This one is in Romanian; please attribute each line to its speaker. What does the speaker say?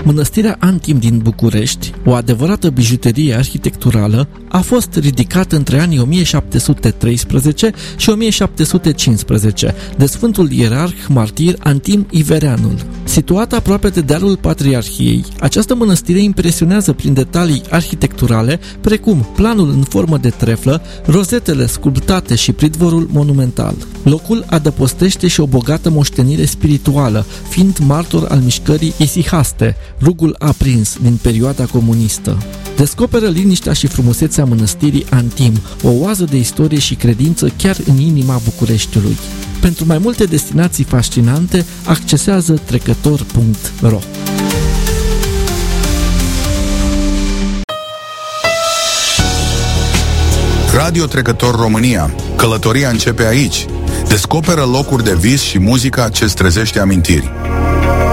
Speaker 1: Mănăstirea Antim din București, o adevărată bijuterie arhitecturală, a fost ridicată între anii 1713 și 1715 de Sfântul Ierarh Martir Antim Ivereanul. Situată aproape de dealul Patriarhiei, această mănăstire impresionează prin detalii arhitecturale, precum planul în formă de treflă, rozetele sculptate și pridvorul monumental. Locul adăpostește și o bogată moștenire spirituală, fiind martor al mișcării isihaste, rugul aprins din perioada comunistă. Descoperă liniștea și frumusețea mănăstirii Antim, o oază de istorie și credință chiar în inima Bucureștiului. Pentru mai multe destinații fascinante, accesează trecător.ro.
Speaker 2: Radio Trecător România. Călătoria începe aici. Descoperă locuri de vis și muzica ce-ți trezește amintiri.